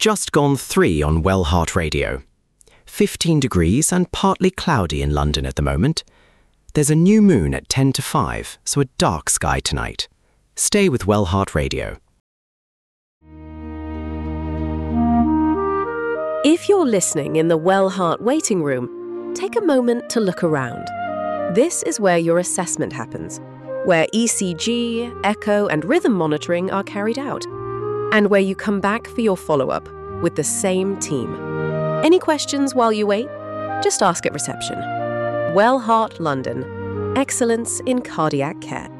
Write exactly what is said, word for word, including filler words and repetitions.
just gone three on Wellheart Radio. fifteen degrees and partly cloudy in London at the moment. There's a new moon at ten to five, so a dark sky tonight. Stay with Wellheart Radio. If you're listening in the Wellheart waiting room, take a moment to look around. This is where your assessment happens, where E C G, echo and rhythm monitoring are carried out, and where you come back for your follow-up with the same team. Any questions while you wait? Just ask at reception. Wellheart London. Excellence in cardiac care.